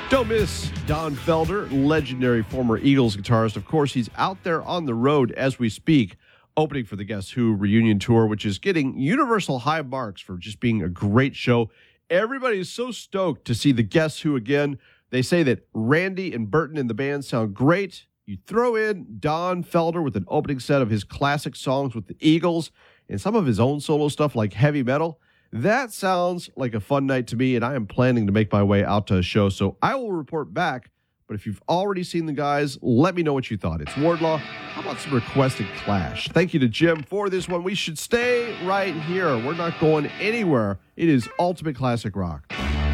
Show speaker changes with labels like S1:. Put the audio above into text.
S1: Don't miss Don Felder, legendary former Eagles guitarist. Of course, he's out there on the road as we speak, opening for the Guess Who reunion tour, which is getting universal high marks for just being a great show. Everybody is so stoked to see the Guess Who again. They say that Randy and Burton and the band sound great. You throw in Don Felder with an opening set of his classic songs with the Eagles and some of his own solo stuff like Heavy Metal. That sounds like a fun night to me, and I am planning to make my way out to a show, so I will report back. But if you've already seen the guys, let me know what you thought. It's Wardlaw. How about some requested Clash? Thank you to Jim for this one. We should stay right here. We're not going anywhere. It is Ultimate Classic Rock.